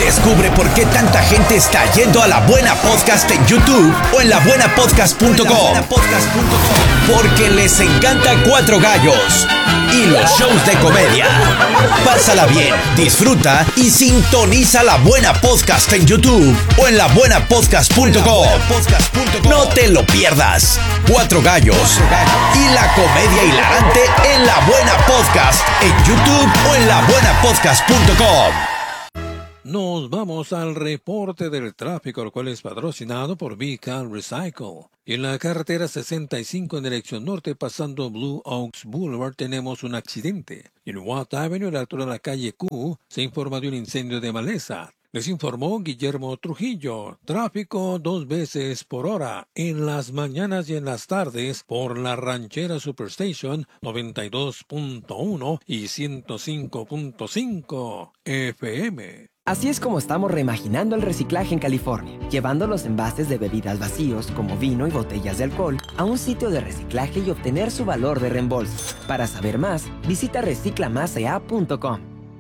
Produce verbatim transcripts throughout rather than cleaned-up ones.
Descubre por qué tanta gente está yendo a La Buena Podcast en YouTube o en la buena podcast punto com. Porque les encanta Cuatro Gallos y los shows de comedia. Pásala bien, disfruta y sintoniza La Buena Podcast en YouTube o en la buena podcast punto com. No te lo pierdas. Cuatro Gallos y la comedia hilarante en La Buena Podcast en YouTube o en la buena podcast punto com. Nos vamos al reporte del tráfico, el cual es patrocinado por V-Cal Recycle. En la carretera sesenta y cinco en dirección norte, pasando Blue Oaks Boulevard, tenemos un accidente. En Watt Avenue, a la altura de la calle Q, se informa de un incendio de maleza. Les informó Guillermo Trujillo. Tráfico dos veces por hora, en las mañanas y en las tardes, por la Ranchera Superstation noventa y dos punto uno y ciento cinco punto cinco F M. Así es como estamos reimaginando el reciclaje en California, llevando los envases de bebidas vacíos, como vino y botellas de alcohol, a un sitio de reciclaje y obtener su valor de reembolso. Para saber más, visita recicla más e a punto com.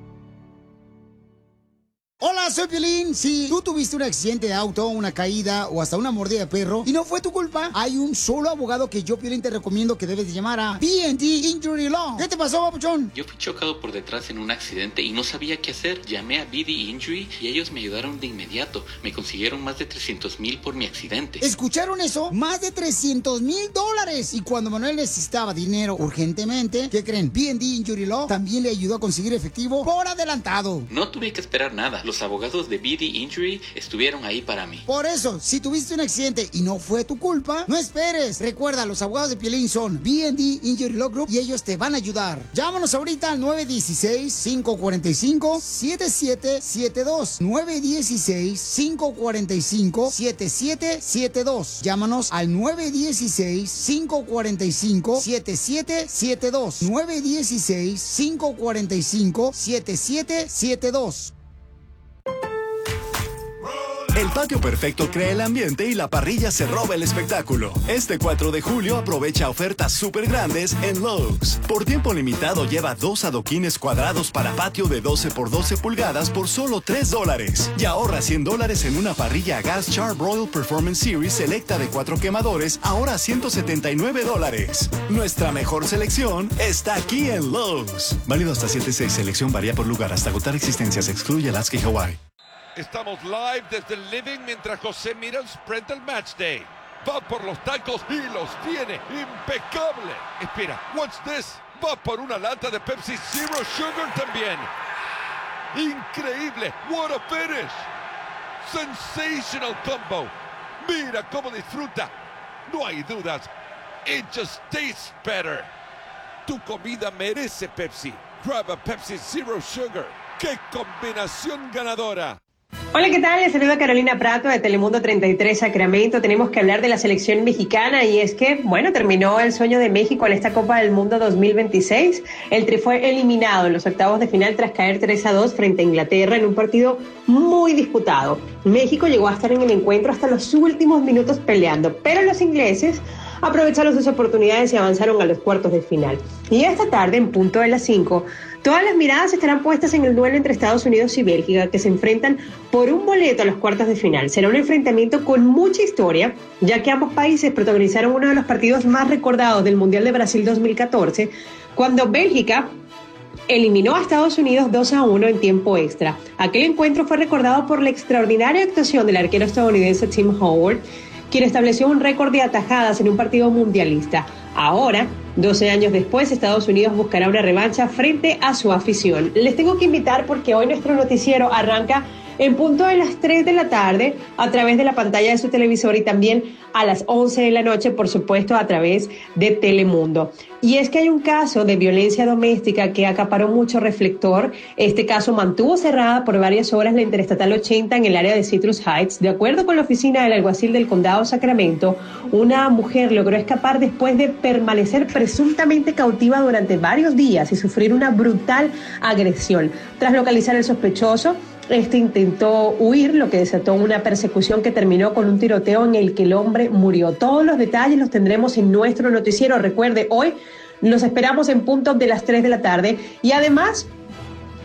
Hola, soy Piolín. Si tú tuviste un accidente de auto, una caída o hasta una mordida de perro y no fue tu culpa, hay un solo abogado que yo, Piolín, te recomiendo que debes de llamar a B and T Injury Law. ¿Qué te pasó, papuchón? Yo fui chocado por detrás en un accidente y no sabía qué hacer. Llamé a B and T Injury y ellos me ayudaron de inmediato. Me consiguieron más de trescientos mil por mi accidente. ¿Escucharon eso? Más de trescientos mil dólares. Y cuando Manuel necesitaba dinero urgentemente, ¿qué creen? B and T Injury Law también le ayudó a conseguir efectivo por adelantado. No tuve que esperar nada. Los abogados de B and T Injury estuvieron ahí para mí. Por eso, si tuviste un accidente y no fue tu culpa, no esperes. Recuerda, los abogados de Piolín son B and T Injury Law Group y ellos te van a ayudar. Llámanos ahorita al nueve uno seis, cinco cuatro cinco, siete siete siete dos. nueve uno seis, cinco cuatro cinco, siete siete siete dos. Llámanos al nueve uno seis, cinco cuatro cinco, siete siete siete dos. nueve uno seis, cinco cuatro cinco, siete siete siete dos. El patio perfecto crea el ambiente y la parrilla se roba el espectáculo. Este cuatro de julio aprovecha ofertas súper grandes en Lowe's. Por tiempo limitado lleva dos adoquines cuadrados para patio de doce por doce pulgadas por solo tres dólares. Y ahorra cien dólares en una parrilla a gas Char-Broil Performance Series selecta de cuatro quemadores, ahora ciento setenta y nueve dólares. Nuestra mejor selección está aquí en Lowe's. Válido hasta siete seis. Selección varía por lugar hasta agotar existencias. Excluye Alaska y Hawái. Estamos live desde el living mientras José mira el sprint del match day. Va por los tacos y los tiene. Impecable. Espera, what's this? Va por una lata de Pepsi Zero Sugar también. Increíble. What a finish. Sensational combo. Mira cómo disfruta. No hay dudas. It just tastes better. Tu comida merece Pepsi. Grab a Pepsi Zero Sugar. ¡Qué combinación ganadora! Hola, ¿qué tal? Les saluda Carolina Prato de Telemundo treinta y tres Sacramento. Tenemos que hablar de la selección mexicana y es que, bueno, terminó el sueño de México en esta Copa del Mundo dos mil veintiséis. El Tri fue eliminado en los octavos de final tras caer tres a dos frente a Inglaterra en un partido muy disputado. México llegó a estar en el encuentro hasta los últimos minutos peleando, pero los ingleses aprovecharon sus oportunidades y avanzaron a los cuartos de final. Y esta tarde, en punto de las cinco, todas las miradas estarán puestas en el duelo entre Estados Unidos y Bélgica, que se enfrentan por un boleto a los cuartos de final. Será un enfrentamiento con mucha historia, ya que ambos países protagonizaron uno de los partidos más recordados del Mundial de Brasil dos mil catorce, cuando Bélgica eliminó a Estados Unidos dos a uno en tiempo extra. Aquel encuentro fue recordado por la extraordinaria actuación del arquero estadounidense Tim Howard, quien estableció un récord de atajadas en un partido mundialista. Ahora, doce años después, Estados Unidos buscará una revancha frente a su afición. Les tengo que invitar porque hoy nuestro noticiero arranca en punto de las tres de la tarde a través de la pantalla de su televisor y también a las once de la noche, por supuesto, a través de Telemundo. Y es que hay un caso de violencia doméstica que acaparó mucho reflector. Este caso mantuvo cerrada por varias horas la Interestatal ochenta en el área de Citrus Heights. De acuerdo con la oficina del alguacil del condado Sacramento, una mujer logró escapar después de permanecer presuntamente cautiva durante varios días y sufrir una brutal agresión. Tras localizar al sospechoso, este intentó huir, lo que desató una persecución que terminó con un tiroteo en el que el hombre murió. Todos los detalles los tendremos en nuestro noticiero. Recuerde, hoy los esperamos en punto de las tres de la tarde y además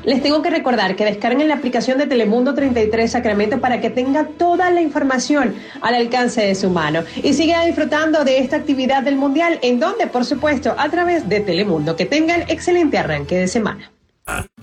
Les tengo que recordar que descarguen la aplicación de Telemundo treinta y tres Sacramento para que tenga toda la información al alcance de su mano y sigan disfrutando de esta actividad del Mundial, en donde, por supuesto, a través de Telemundo. Que tengan excelente arranque de semana.